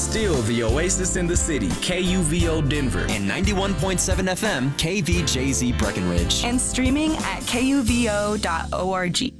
still the oasis in the city, KUVO Denver. And 91.7 FM, KVJZ Breckenridge. And streaming at kuvo.org.